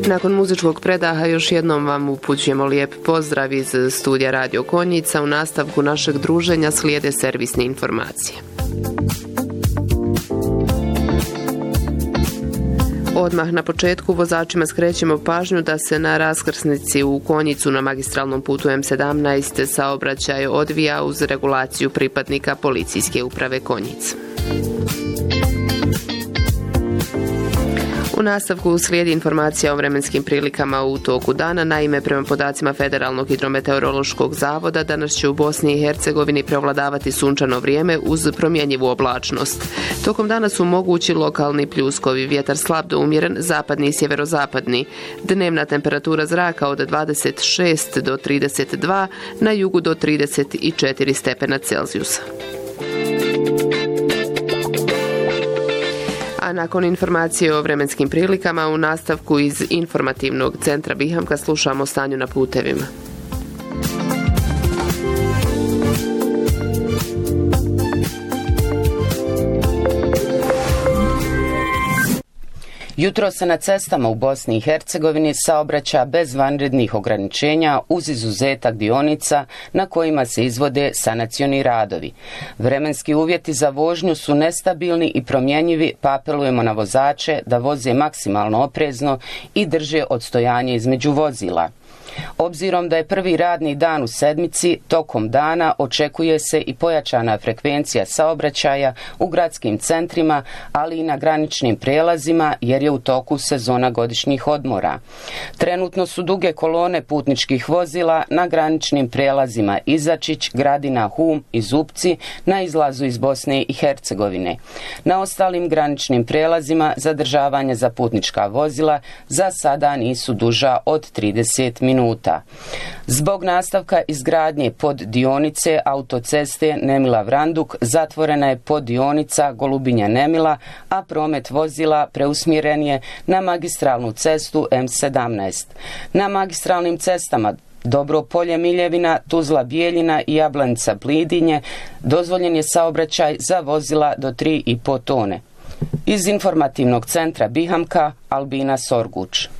Nakon muzičkog predaha još jednom vam upućujemo lijep pozdrav iz studija Radio Konjica. U nastavku našeg druženja slijede servisne informacije. Odmah na početku vozačima skrećemo pažnju da se na raskrsnici u Konjicu na magistralnom putu M17 saobraćaj odvija uz regulaciju pripadnika policijske uprave Konjic. U nastavku slijedi informacija o vremenskim prilikama u toku dana. Naime, prema podacima Federalnog hidrometeorološkog zavoda, danas će u Bosni i Hercegovini prevladavati sunčano vrijeme uz promjenjivu oblačnost. Tokom dana su mogući lokalni pljuskovi, vjetar slab do umjeren, zapadni i sjeverozapadni. Dnevna temperatura zraka od 26 do 32, na jugu do 34 stepena Celzijusa. A nakon informacije o vremenskim prilikama u nastavku iz informativnog centra Bihamka slušamo o stanju na putevima. Jutro se na cestama u Bosni i Hercegovini saobraća bez vanrednih ograničenja uz izuzetak dionica na kojima se izvode sanacioni radovi. Vremenski uvjeti za vožnju su nestabilni i promjenjivi, pa apelujemo na vozače da voze maksimalno oprezno i drže odstojanje između vozila. Obzirom da je prvi radni dan u sedmici, tokom dana očekuje se i pojačana frekvencija saobraćaja u gradskim centrima, ali i na graničnim prijelazima jer je u toku sezona godišnjih odmora. Trenutno su duge kolone putničkih vozila na graničnim prijelazima Izačić, Gradina, Hum i Zupci na izlazu iz Bosne i Hercegovine. Na ostalim graničnim prijelazima zadržavanje za putnička vozila za sada nisu duža od 30 minuta. Zbog nastavka izgradnje poddionice autoceste Nemila-Vranduk zatvorena je poddionica Golubinja-Nemila, a promet vozila preusmjeren je na magistralnu cestu M17. Na magistralnim cestama Dobro-Polje-Miljevina, Tuzla-Bijeljina i Jablanica-Blidinje dozvoljen je saobraćaj za vozila do 3,5 tone. Iz informativnog centra Bihamka, Albina Sorguč.